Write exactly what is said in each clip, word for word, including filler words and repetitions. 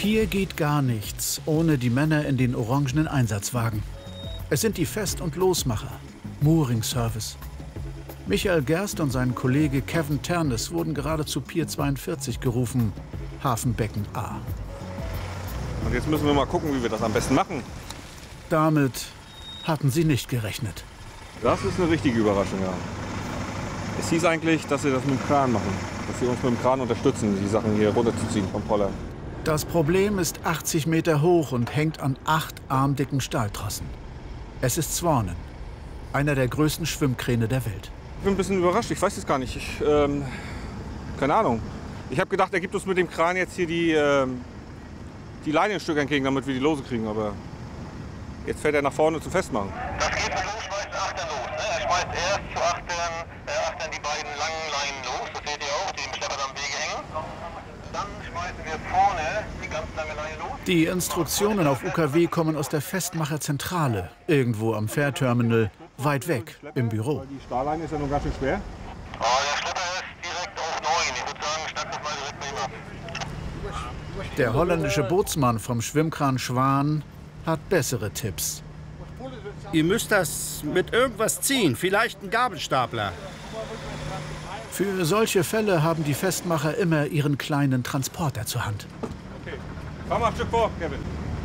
Hier geht gar nichts ohne die Männer in den orangenen Einsatzwagen. Es sind die Fest- und Losmacher, Mooring Service. Michael Gerst und sein Kollege Kevin Ternes wurden gerade zu Pier zweiundvierzig gerufen, Hafenbecken A. Und jetzt müssen wir mal gucken, wie wir das am besten machen. Damit hatten sie nicht gerechnet. Das ist eine richtige Überraschung, ja. Es hieß eigentlich, dass sie das mit dem Kran machen. Dass sie uns mit dem Kran unterstützen, die Sachen hier runterzuziehen vom Poller. Das Problem ist achtzig Meter hoch und hängt an acht armdicken Stahltrossen. Es ist Swanen, einer der größten Schwimmkräne der Welt. Ich bin ein bisschen überrascht, ich weiß es gar nicht. Ich, ähm, keine Ahnung. Ich habe gedacht, er gibt uns mit dem Kran jetzt hier die, ähm, die Leine ein Stück entgegen, damit wir die Lose kriegen. Aber jetzt fährt er nach vorne zum Festmachen. Das geht mit Losschmeißen Achtern los. Ne? Er schmeißt erst zu Achtern, äh, Achtern die beiden langen Leinen los. Das seht ihr auch, die dem Schlepper am Wege hängen. Dann schmeißen wir vorne die ganz lange Leine los. Die Instruktionen auf U K W kommen aus der Festmacherzentrale, irgendwo am Fährterminal, weit weg im Büro. Die Stahlleine ist ja noch ganz schön schwer. Oh, der Schlepper ist direkt auf neun. Ich würde sagen, schnapp das mal direkt bei ihm ab. Der holländische Bootsmann vom Schwimmkran Schwan hat bessere Tipps. Ihr müsst das mit irgendwas ziehen, vielleicht ein Gabelstapler. Für solche Fälle haben die Festmacher immer ihren kleinen Transporter zur Hand. Okay. Fahr mal ein Stück vor, Kevin.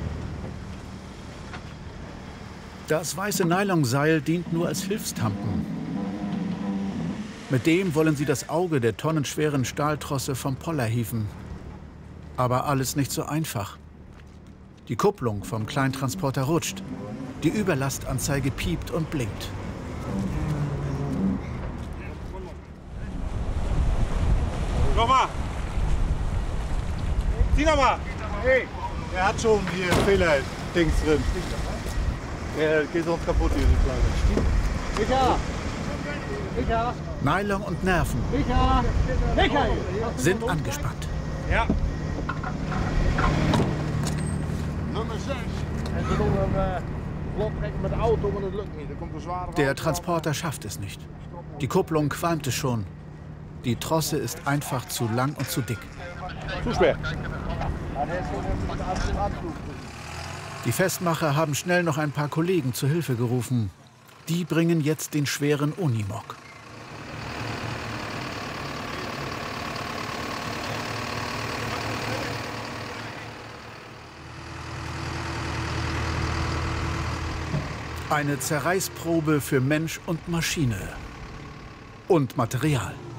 Das weiße Nylonseil dient nur als Hilfstampen. Mit dem wollen sie das Auge der tonnenschweren Stahltrosse vom Poller hieven. Aber alles nicht so einfach. Die Kupplung vom Kleintransporter rutscht. Die Überlastanzeige piept und blinkt. Nochmal! Zieh nochmal! Hey, er hat schon hier Fehler-Dings drin. Der geht sonst kaputt, diese Kleine. Micha! Micha! Nylon und Nerven Micha! Micha! sind angespannt. Ja. Nummer zes. En ze doen een vlottrekken met de auto, maar dat lukt niet. Er komt een zware Der Transporter schafft es nicht. Die Kupplung qualmte schon. Die Trosse ist einfach zu lang und zu dick. Zu schwer. Die Festmacher haben schnell noch ein paar Kollegen zur Hilfe gerufen. Die bringen jetzt den schweren Unimog. Eine Zerreißprobe für Mensch und Maschine. Und Material.